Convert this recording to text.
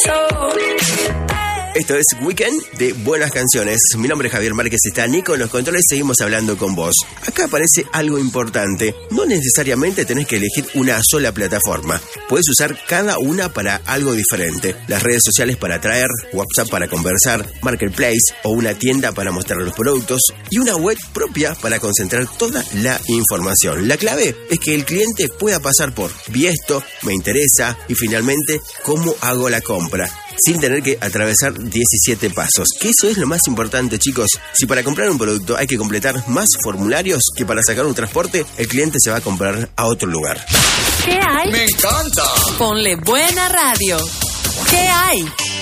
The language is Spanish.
Esto es Weekend de Buenas Canciones. Mi nombre es Javier Márquez, está Nico en los controles, seguimos hablando con vos. Acá aparece algo importante. No necesariamente tenés que elegir una sola plataforma. Puedes usar cada una para algo diferente. Las redes sociales para atraer, WhatsApp para conversar, Marketplace o una tienda para mostrar los productos y una web propia para concentrar toda la información. La clave es que el cliente pueda pasar por vi esto, me interesa y finalmente cómo hago la compra, sin tener que atravesar 17 pasos. Que eso es lo más importante, chicos. Si para comprar un producto hay que completar más formularios que para sacar un transporte, el cliente se va a comprar a otro lugar. ¿Qué hay? ¡Me encanta! Ponle buena radio. ¿Qué hay?